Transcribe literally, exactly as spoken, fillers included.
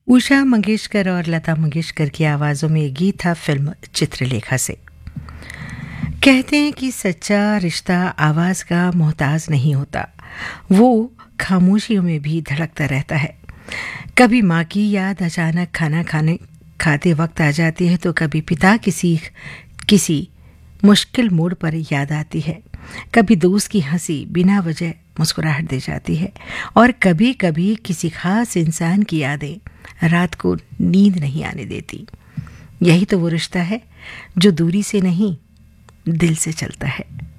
उषा मंगेशकर और लता मंगेशकर की आवाज़ों में ये गीत था फिल्म चित्रलेखा से। कहते हैं कि सच्चा रिश्ता आवाज़ का मोहताज नहीं होता, वो खामोशियों में भी धड़कता रहता है। कभी माँ की याद अचानक खाना खाने खाते वक्त आ जाती है, तो कभी पिता किसी किसी मुश्किल मोड़ पर याद आती है। कभी दोस्त की हंसी बिना वजह मुस्कुराहट दे जाती है, और कभी कभी किसी खास इंसान की यादें रात को नींद नहीं आने देती। यही तो वो रिश्ता है जो दूरी से नहीं, दिल से चलता है।